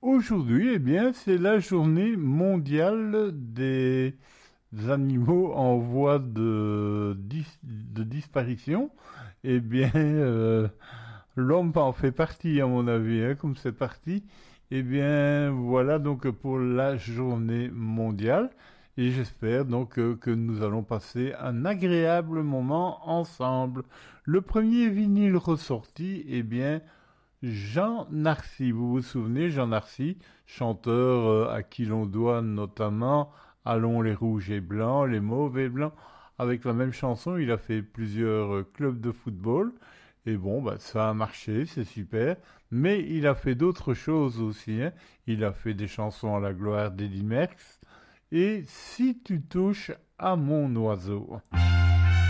Aujourd'hui, eh bien, c'est la journée mondiale des animaux en voie de disparition. Eh bien, l'homme en fait partie, à mon avis, hein, comme c'est parti. Eh bien, voilà donc pour la journée mondiale. Et j'espère donc que nous allons passer un agréable moment ensemble. Le premier vinyle ressorti, eh bien, Jean Narcy, vous vous souvenez, Jean Narcy, chanteur à qui l'on doit notamment Allons les rouges et blancs, les mauves et blancs. Avec la même chanson, il a fait plusieurs clubs de football. Et bon, bah, ça a marché, c'est super. Mais il a fait d'autres choses aussi, hein. Il a fait des chansons à la gloire d'Eddie Merckx. Et Si tu touches à mon oiseau.